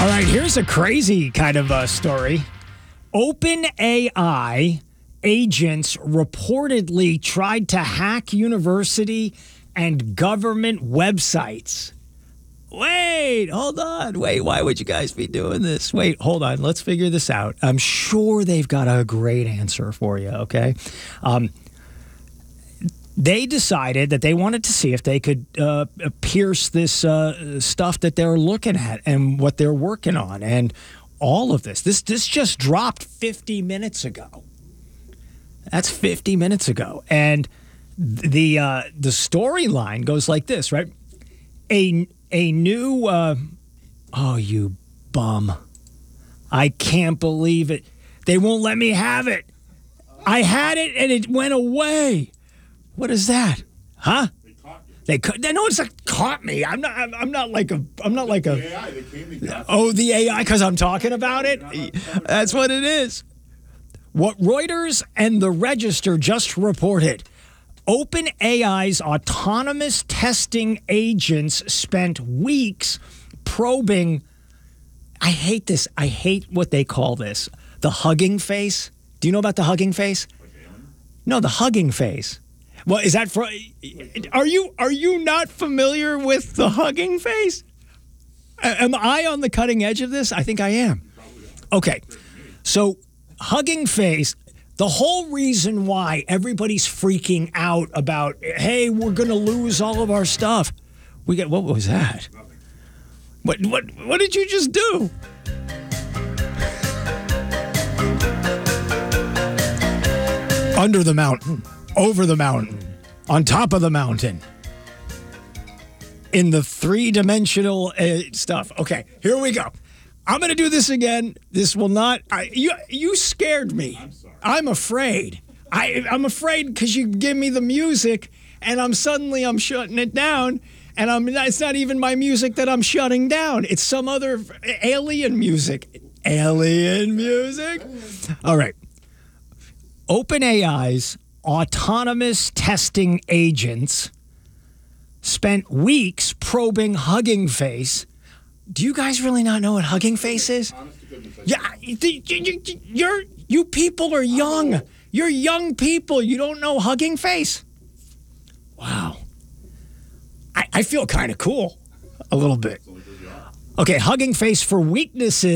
right, here's a crazy kind of story. OpenAI agents reportedly tried to hack university and government websites. Wait, hold on. Wait, why would you guys be doing this? Wait, hold on. Let's figure this out. I'm sure they've got a great answer for you, okay? They decided that they wanted to see if they could pierce this stuff that they're looking at and what they're working on. And all of this just dropped 50 minutes ago. That's 50 minutes ago. And the storyline goes like this, right? A new, oh, you bum. I can't believe it. They won't let me have it. I had it and it went away. What is that? Huh? They caught you. No, it's like caught me. I'm not like a. The AI, they came, they oh, the AI, because I'm talking about it. That's what it is. What Reuters and the Register just reported. OpenAI's autonomous testing agents spent weeks probing. I hate this. I hate what they call this. The hugging face. Do you know about the hugging face? No, the hugging face. Well, is that for? Are you not familiar with the hugging face? Am I on the cutting edge of this? I think I am. Okay, so hugging face. The whole reason why everybody's freaking out about, hey, we're gonna lose all of our stuff. What was that? What did you just do? Under the mountain. Over the mountain, on top of the mountain, in the three-dimensional stuff. Okay, here we go. I'm going to do this again. This will not. You scared me. I'm sorry. I'm afraid. I'm afraid because you give me the music, and I'm shutting it down, and it's not even my music that I'm shutting down. It's some other alien music. Alien music. All right. OpenAI's autonomous testing agents spent weeks probing Hugging Face. Do you guys really not know what Hugging Face is? Yeah, you people are young. You're young people. You don't know Hugging Face? Wow. I feel kind of cool. A little bit. Okay, Hugging Face for weaknesses.